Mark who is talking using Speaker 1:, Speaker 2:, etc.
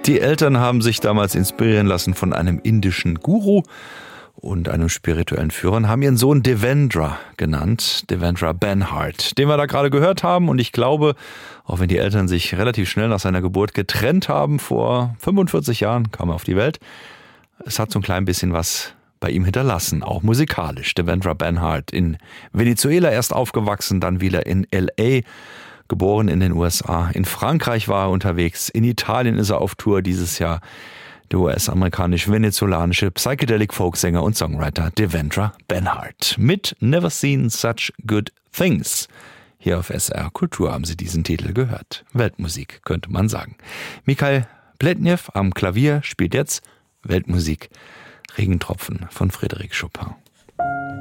Speaker 1: Die Eltern haben sich damals inspirieren lassen von einem indischen Guru und einem spirituellen Führer und haben ihren Sohn Devendra genannt, Devendra Banhart, den wir da gerade gehört haben. Und ich glaube, auch wenn die Eltern sich relativ schnell nach seiner Geburt getrennt haben, vor 45 Jahren kam er auf die Welt, es hat so ein klein bisschen was bei ihm hinterlassen, auch musikalisch. Devendra Banhart in Venezuela erst aufgewachsen, dann wieder in L.A., geboren in den USA. In Frankreich war er unterwegs, in Italien ist er auf Tour dieses Jahr. Der US-amerikanisch-venezolanische Psychedelic-Folksänger und Songwriter Devendra Banhart mit Never Seen Such Good Things. Hier auf SR Kultur haben Sie diesen Titel gehört. Weltmusik, könnte man sagen. Mikhail Pletnev am Klavier spielt jetzt Weltmusik. Regentropfen von Frédéric Chopin.